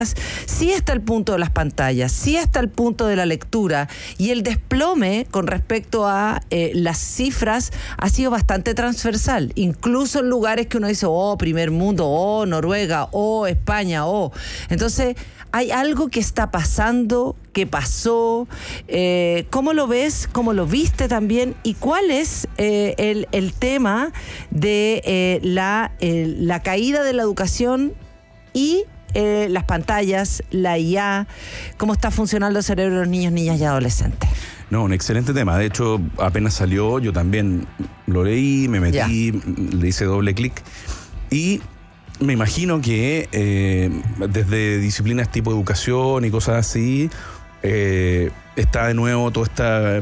sí está el punto de las pantallas, sí está el punto de la lectura, y el desplome con respecto a las cifras ha sido bastante transversal, incluso en lugares que uno dice, oh, primer mundo, oh, Noruega, oh, España, oh. Entonces, hay algo que está pasando, que pasó. ¿Cómo lo ves? ¿Cómo lo viste también? ¿Y cuál es el tema de la caída de la educación y las pantallas, la IA, cómo está funcionando el cerebro de los niños, niñas y adolescentes? No, un excelente tema. De hecho, apenas salió, yo también lo leí, me metí, le hice doble clic y me imagino que desde disciplinas tipo educación y cosas así, está de nuevo toda esta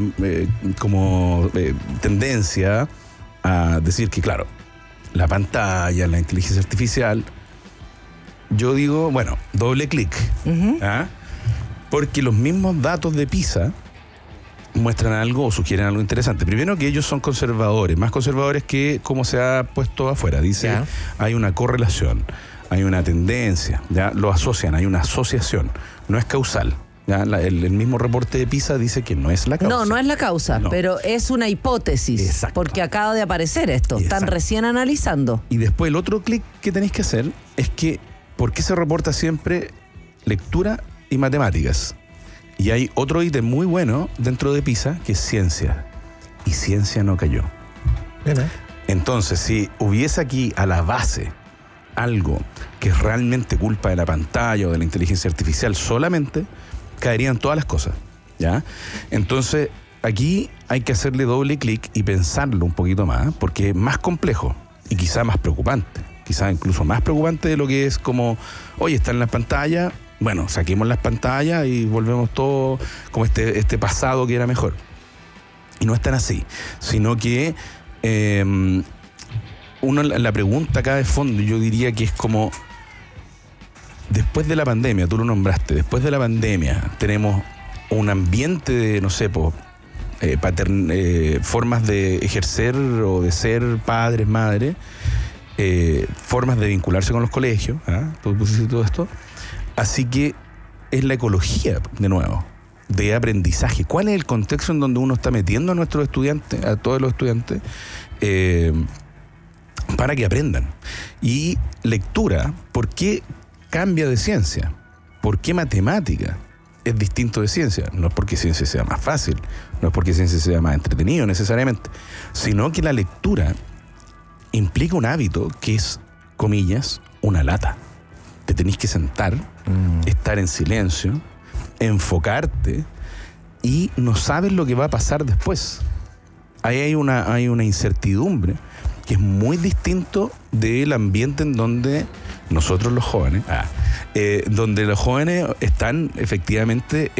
tendencia a decir que, claro, la pantalla, la inteligencia artificial, yo digo, bueno, doble clic, porque los mismos datos de PISA muestran algo o sugieren algo interesante. Primero, que ellos son conservadores, más conservadores que como se ha puesto afuera. Dice, hay una correlación, hay una tendencia, ya lo asocian, hay una asociación, no es causal. Ya, el mismo reporte de PISA dice que no es la causa. No es la causa, no. Pero es una hipótesis. Exacto. Porque acaba de aparecer esto. Exacto. Están recién analizando. Y después el otro clic que tenéis que hacer es que, ¿por qué se reporta siempre lectura y matemáticas? Y hay otro ítem muy bueno dentro de PISA que es ciencia. Y ciencia no cayó. Bien, Entonces, si hubiese aquí a la base algo que es realmente culpa de la pantalla o de la inteligencia artificial solamente, caerían todas las cosas, ¿ya? Entonces, aquí hay que hacerle doble clic y pensarlo un poquito más, porque es más complejo y quizá más preocupante. Quizá incluso más preocupante de lo que es como, oye, está en las pantallas, bueno, saquemos las pantallas y volvemos todo como este pasado que era mejor. Y no es tan así, sino que la pregunta acá de fondo, yo diría que es como, después de la pandemia, tú lo nombraste, después de la pandemia tenemos un ambiente de, no sé, formas de ejercer o de ser padres, madres, formas de vincularse con los colegios, tú pusiste todo esto, así que es la ecología, de nuevo, de aprendizaje. ¿Cuál es el contexto en donde uno está metiendo a nuestros estudiantes, a todos los estudiantes, para que aprendan? Y lectura, ¿por qué cambia de ciencia? ¿Por qué matemática es distinto de ciencia? No es porque ciencia sea más fácil, no es porque ciencia sea más entretenido necesariamente, sino que la lectura implica un hábito que es, comillas, una lata. Te tenés que sentar, estar en silencio, enfocarte y no sabes lo que va a pasar después. Ahí hay una incertidumbre que es muy distinto del ambiente en donde nosotros los jóvenes, donde los jóvenes están efectivamente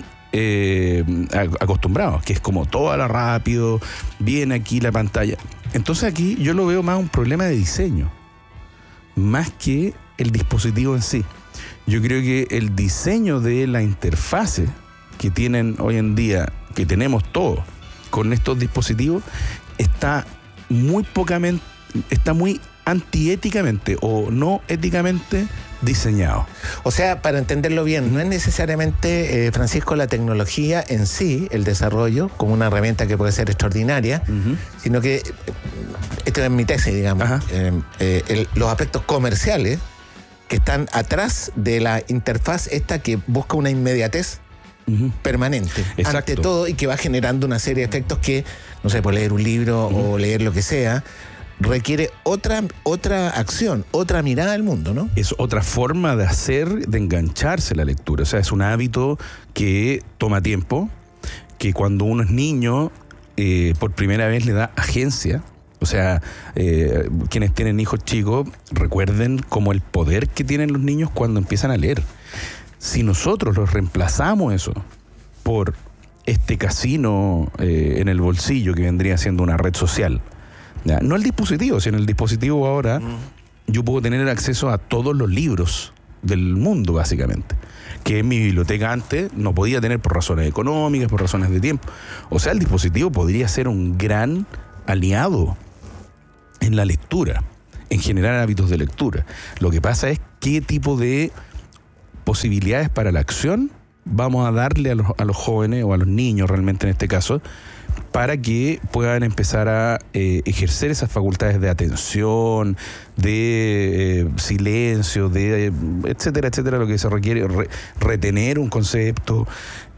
acostumbrados, que es como todo a lo rápido, viene aquí la pantalla. Entonces aquí yo lo veo más un problema de diseño, más que el dispositivo en sí. Yo creo que el diseño de la interfase que tienen hoy en día, que tenemos todos con estos dispositivos, está muy antiéticamente o no éticamente diseñado. O sea, para entenderlo bien, no es necesariamente, Francisco, la tecnología en sí, el desarrollo, como una herramienta que puede ser extraordinaria, sino que, esto es mi tesis, digamos, los aspectos comerciales que están atrás de la interfaz esta que busca una inmediatez permanente, ante todo, y que va generando una serie de efectos que, no sé, por leer un libro o leer lo que sea, requiere otra acción, otra mirada al mundo, ¿no? Es otra forma de engancharse a la lectura. O sea, es un hábito que toma tiempo, que cuando uno es niño, por primera vez le da agencia. O sea, quienes tienen hijos chicos, recuerden como el poder que tienen los niños cuando empiezan a leer. Si nosotros los reemplazamos eso por este casino en el bolsillo, que vendría siendo una red social, ¿ya? No el dispositivo, sino el dispositivo ahora, yo puedo tener acceso a todos los libros del mundo, básicamente, que en mi biblioteca antes no podía tener por razones económicas, por razones de tiempo. O sea, el dispositivo podría ser un gran aliado en la lectura, en generar hábitos de lectura. Lo que pasa es qué tipo de posibilidades para la acción vamos a darle a los jóvenes o a los niños realmente en este caso, para que puedan empezar a ejercer esas facultades de atención, de silencio, de etcétera, etcétera, lo que se requiere, retener un concepto,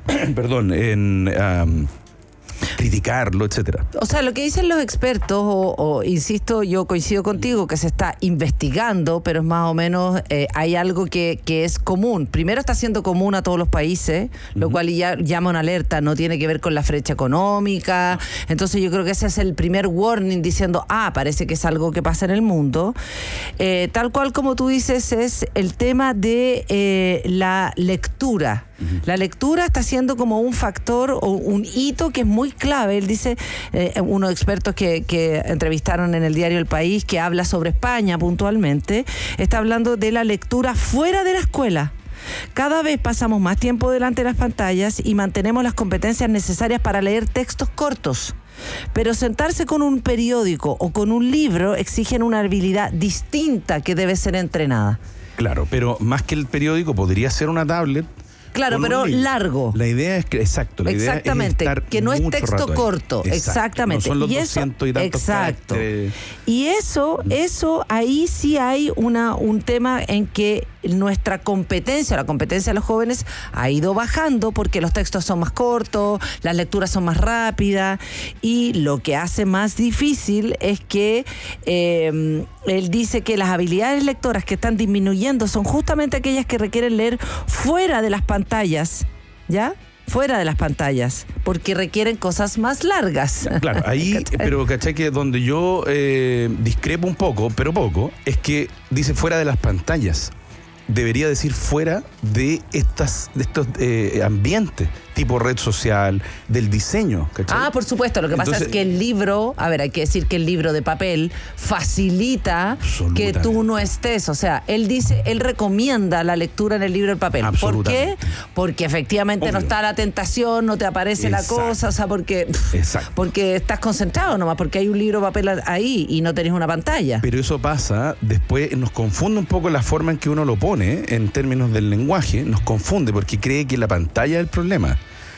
criticarlo, etcétera. O sea, lo que dicen los expertos, o insisto, yo coincido contigo, que se está investigando, pero es más o menos, hay algo que es común. Primero está siendo común a todos los países, lo cual ya llama una alerta, no tiene que ver con la brecha económica. Entonces yo creo que ese es el primer warning diciendo, parece que es algo que pasa en el mundo. Tal cual como tú dices, es el tema de la lectura. La lectura está siendo como un factor o un hito que es muy clave. Él dice, unos expertos que entrevistaron en el diario El País, que habla sobre España puntualmente, está hablando de la lectura fuera de la escuela. Cada vez pasamos más tiempo delante de las pantallas y mantenemos las competencias necesarias para leer textos cortos. Pero sentarse con un periódico o con un libro exigen una habilidad distinta que debe ser entrenada. Claro, pero más que el periódico podría ser una tablet. Claro, pero largo. La idea es que, exactamente, idea es que no es texto corto. Exactamente. No son los y 200 y tantos exacto. caracteres. Y eso, ahí sí hay un tema en que nuestra competencia, la competencia de los jóvenes ha ido bajando porque los textos son más cortos, las lecturas son más rápidas, y lo que hace más difícil es que él dice que las habilidades lectoras que están disminuyendo son justamente aquellas que requieren leer fuera de las pantallas, ¿ya? Fuera de las pantallas, porque requieren cosas más largas. Claro, ahí, ¿Cachai? pero ¿cachai? Que donde yo discrepo un poco, pero poco, es que dice fuera de las pantallas. Debería decir fuera de estos ambientes, tipo red social, del diseño, ¿cachai? Por supuesto, lo que pasa es que el libro, hay que decir que el libro de papel facilita que tú no estés, o sea, él recomienda la lectura en el libro de papel. ¿Por qué? Porque efectivamente no está la tentación, no te aparece la cosa, o sea, porque estás concentrado nomás, porque hay un libro de papel ahí y no tenés una pantalla. Pero eso pasa, después nos confunde un poco la forma en que uno lo pone, en términos del lenguaje, nos confunde porque cree que la pantalla es el problema.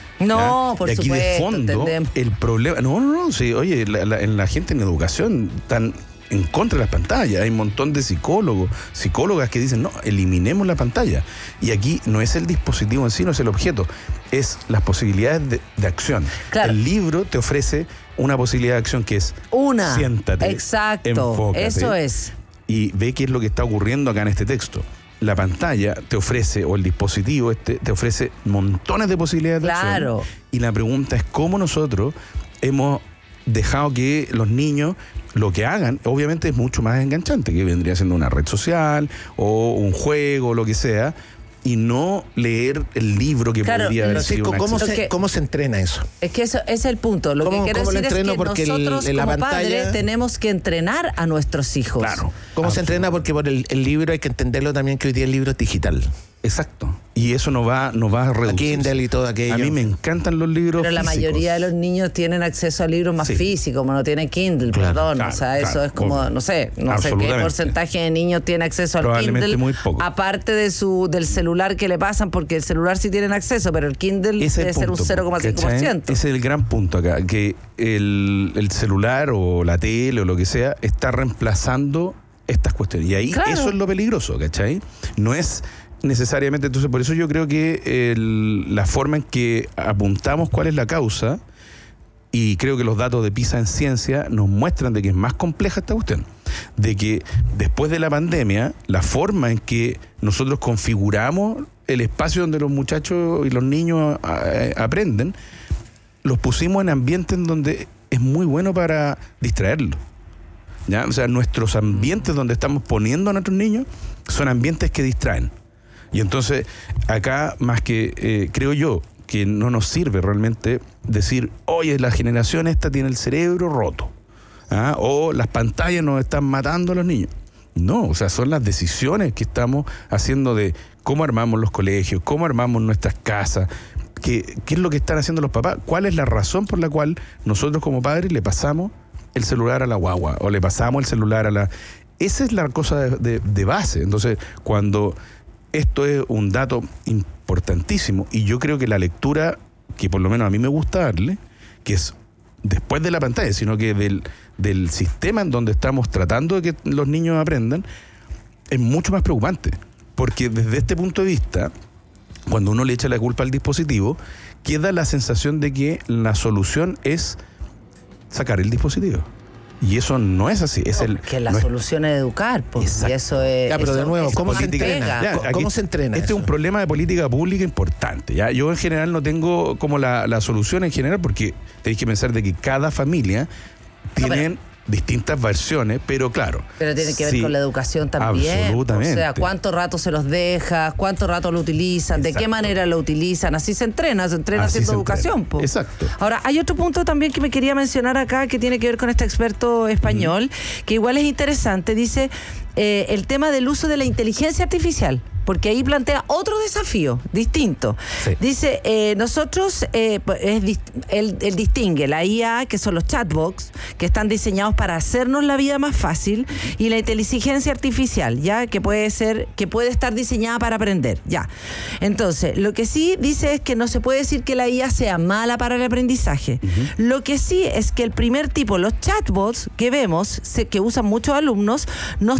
No, ¿ya? por y aquí supuesto, de fondo, entendemos. el problema... No, sí, oye, la gente en educación están en contra de las pantallas. Hay un montón de psicólogas que dicen, no, eliminemos la pantalla. Y aquí no es el dispositivo en sí, no es el objeto, es las posibilidades de acción. Claro. El libro te ofrece una posibilidad de acción que es siéntate, enfócate, eso es. Y ve qué es lo que está ocurriendo acá en este texto. La pantalla te ofrece, o el dispositivo te ofrece montones de posibilidades de acción. Y la pregunta es cómo nosotros hemos dejado que los niños lo que hagan, obviamente es mucho más enganchante, que vendría siendo una red social o un juego, lo que sea, y no leer el libro que podría haber sido. ¿Cómo se entrena eso? Es que eso es el punto. Lo que quiero decir es que nosotros como padres tenemos que entrenar a nuestros hijos. Claro. ¿Cómo se entrena? Porque por el libro hay que entenderlo también, que hoy día el libro es digital. Exacto. Y eso nos va a reducir. Kindle y todo aquello. A mí me encantan los libros pero la físicos. Mayoría de los niños tienen acceso a libros más físicos, como no tienen Kindle, o sea, eso es como, no sé qué porcentaje de niños tiene acceso al Kindle, muy poco. Aparte del celular que le pasan, porque el celular sí tienen acceso, pero el Kindle debe ser un 0,5%. Ese es el gran punto acá, que el celular o la tele o lo que sea está reemplazando estas cuestiones. Y ahí eso es lo peligroso, ¿cachai? No es necesariamente, entonces por eso yo creo que la forma en que apuntamos cuál es la causa, y creo que los datos de PISA en ciencia nos muestran de que es más compleja esta cuestión, de que después de la pandemia, la forma en que nosotros configuramos el espacio donde los muchachos y los niños aprenden, los pusimos en ambientes en donde es muy bueno para distraerlos. ¿Ya? O sea, nuestros ambientes donde estamos poniendo a nuestros niños son ambientes que distraen. Y entonces, acá, más que, creo yo, que no nos sirve realmente decir, oye, la generación esta tiene el cerebro roto, o las pantallas nos están matando a los niños. No, o sea, son las decisiones que estamos haciendo de cómo armamos los colegios, cómo armamos nuestras casas, qué es lo que están haciendo los papás, cuál es la razón por la cual nosotros como padres le pasamos el celular a la guagua, o le pasamos el celular a la... Esa es la cosa de base. Entonces, cuando esto es un dato importantísimo y yo creo que la lectura, que por lo menos a mí me gusta darle, que es después de la pantalla, sino que del sistema en donde estamos tratando de que los niños aprendan, es mucho más preocupante. Porque desde este punto de vista, cuando uno le echa la culpa al dispositivo, queda la sensación de que la solución es sacar el dispositivo. Y eso no es así. Que la solución es educar, pues. Y eso es. Pero de nuevo, ¿cómo se entrena? ¿Cómo se entrena? Este es un problema de política pública importante. ¿Ya? Yo en general no tengo como la solución en general, porque tenéis que pensar de que cada familia tiene distintas versiones, pero claro. Pero tiene que ver con la educación también. Absolutamente. O sea, cuánto rato se los dejas, cuánto rato lo utilizan, de qué manera lo utilizan. Así se entrena haciendo educación. Po. Exacto. Ahora, hay otro punto también que me quería mencionar acá, que tiene que ver con este experto español, que igual es interesante. Dice el tema del uso de la inteligencia artificial, porque ahí plantea otro desafío distinto. Sí. Dice, nosotros, él distingue la IA, que son los chatbots, que están diseñados para hacernos la vida más fácil, y la inteligencia artificial, ya, que puede estar diseñada para aprender, ya. Entonces, lo que sí dice es que no se puede decir que la IA sea mala para el aprendizaje. Lo que sí es que el primer tipo, los chatbots que vemos, que usan muchos alumnos, no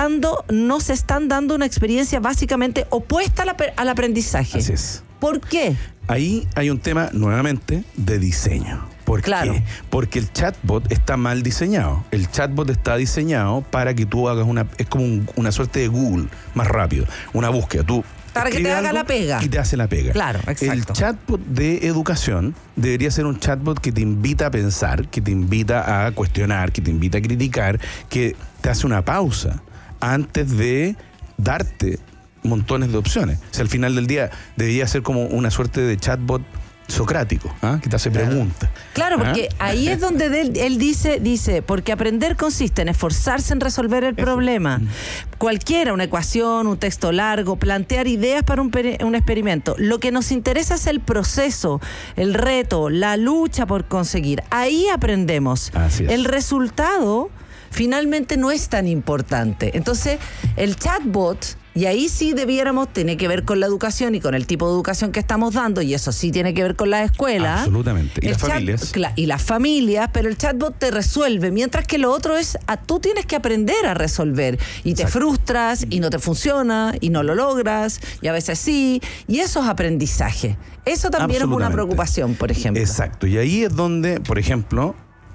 se están dando una experiencia básicamente opuesta al aprendizaje. Así es. ¿Por qué? Ahí hay un tema, nuevamente, de diseño. ¿Por qué? Porque el chatbot está mal diseñado. El chatbot está diseñado para que tú hagas es como una suerte de Google más rápido, una búsqueda. Tú para que te haga la pega. Y te hace la pega. Claro, exacto. El chatbot de educación debería ser un chatbot que te invita a pensar, que te invita a cuestionar, que te invita a criticar, que te hace una pausa antes de darte montones de opciones. O sea, al final del día debería ser como una suerte de chatbot socrático, que te hace preguntas. Claro, porque ahí es donde él dice, porque aprender consiste en esforzarse en resolver el problema. Cualquiera, una ecuación, un texto largo, plantear ideas para un experimento. Lo que nos interesa es el proceso, el reto, la lucha por conseguir. Ahí aprendemos. Así es. El resultado finalmente no es tan importante. Entonces, el chatbot, y ahí sí tiene que ver con la educación y con el tipo de educación que estamos dando, y eso sí tiene que ver con las escuelas. Absolutamente. Y las familias. Y las familias, pero el chatbot te resuelve, mientras que lo otro es, tú tienes que aprender a resolver, y te frustras, y no te funciona, y no lo logras, y a veces sí, y eso es aprendizaje. Eso también es una preocupación, por ejemplo. Exacto, y ahí es donde, por ejemplo,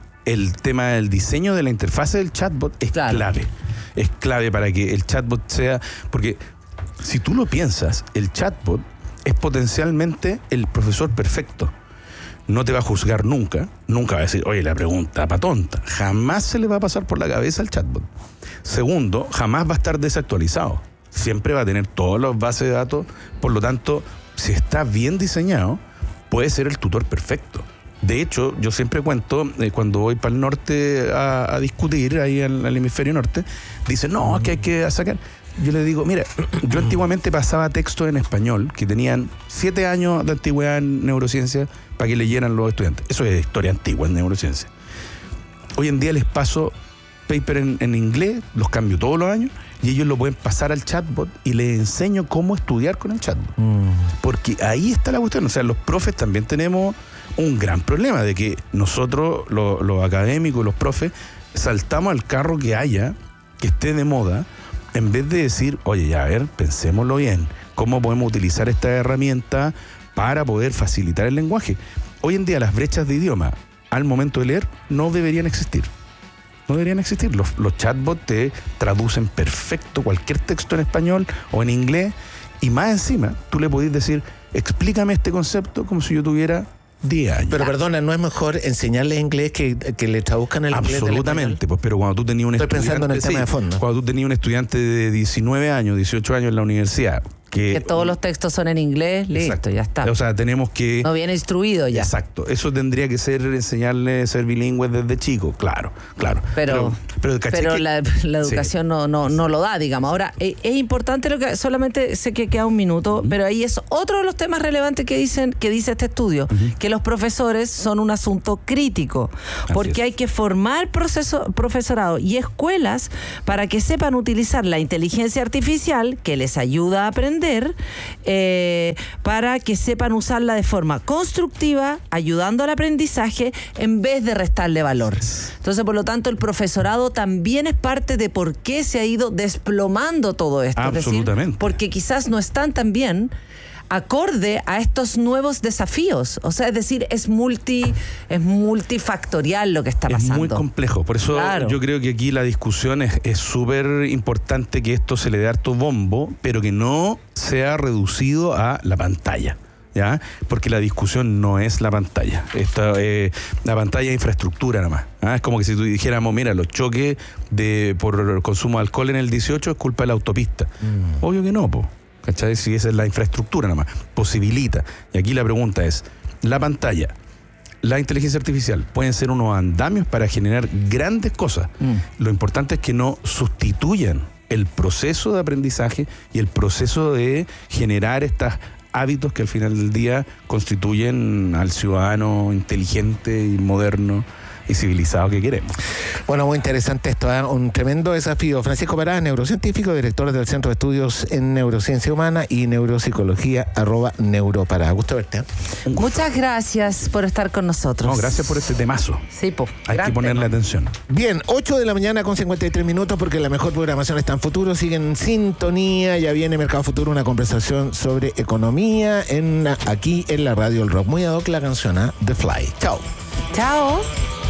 el tema del diseño de la interfase del chatbot es clave. Es clave para que el chatbot sea... Porque si tú lo piensas, el chatbot es potencialmente el profesor perfecto. No te va a juzgar nunca va a decir, oye, la pregunta pa' tonta. Jamás se le va a pasar por la cabeza al chatbot. Segundo, jamás va a estar desactualizado. Siempre va a tener todas las bases de datos. Por lo tanto, si está bien diseñado, puede ser el tutor perfecto. De hecho, yo siempre cuento, cuando voy para el norte a discutir, ahí al hemisferio norte, dicen, no, es que hay que sacar. Yo le digo, mira, yo antiguamente pasaba textos en español que tenían 7 años de antigüedad en neurociencia para que leyeran los estudiantes. Eso es historia antigua en neurociencia. Hoy en día les paso paper en inglés, los cambio todos los años, y ellos lo pueden pasar al chatbot y les enseño cómo estudiar con el chatbot. Porque ahí está la cuestión. O sea, los profes también tenemos un gran problema de que nosotros, los académicos, los profes, saltamos al carro que esté de moda, en vez de decir, oye, ya, a ver, pensémoslo bien, ¿cómo podemos utilizar esta herramienta para poder facilitar el lenguaje? Hoy en día las brechas de idioma al momento de leer no deberían existir. No deberían existir. Los chatbots te traducen perfecto cualquier texto en español o en inglés, y más encima tú le podés decir, explícame este concepto como si yo tuviera 10 años. Pero perdona, ¿no es mejor enseñarles inglés que le traduzcan el inglés? Absolutamente, pues, pero cuando tú tenías un estudiante... Estoy pensando en el tema de fondo. Cuando tú tenías un estudiante de 19 años, 18 años en la universidad, que todos los textos son en inglés, listo, exacto, ya está. O sea, tenemos que... No viene instruido ya. Exacto. Eso tendría que ser enseñarle a ser bilingües desde chico, claro. Pero la educación no lo da, digamos. Ahora, es importante solamente sé que queda un minuto, pero ahí es otro de los temas relevantes que dice este estudio, que los profesores son un asunto crítico, porque hay que formar profesorado y escuelas para que sepan utilizar la inteligencia artificial que les ayuda a aprender aprender para que sepan usarla de forma constructiva, ayudando al aprendizaje en vez de restarle valor. Entonces, por lo tanto, el profesorado también es parte de por qué se ha ido desplomando todo esto. Absolutamente. Es decir, porque quizás no están tan bien acorde a estos nuevos desafíos. O sea, es decir, es multifactorial lo que está pasando. Es muy complejo. Por eso yo creo que aquí la discusión es súper importante que esto se le dé harto bombo, pero que no sea reducido a la pantalla. ¿Ya? Porque la discusión no es la pantalla. La pantalla es infraestructura nada más. ¿Ah? Es como que si tú dijéramos, mira, los choques por consumo de alcohol en el 18 es culpa de la autopista. Obvio que no, po. ¿Cachai? Si esa es la infraestructura nada más, posibilita. Y aquí la pregunta es, la pantalla, la inteligencia artificial pueden ser unos andamios para generar grandes cosas. Lo importante es que no sustituyan el proceso de aprendizaje y el proceso de generar estos hábitos que al final del día constituyen al ciudadano inteligente y moderno y civilizado que queremos. Bueno, muy interesante esto, un tremendo desafío. Francisco Parada, neurocientífico, director del Centro de Estudios en Neurociencia Humana y Neuropsicología, @Neuroparada. Gusto verte. Muchas gracias por estar con nosotros. No, gracias por este temazo. Sí, po. Hay que ponerle atención. Bien, 8 de la mañana con 53 minutos, porque la mejor programación está en Futuro. Sigue en sintonía, ya viene Mercado Futuro, una conversación sobre economía aquí en la radio El Rock. Muy ad hoc la canción, The Fly. Chao. Chao.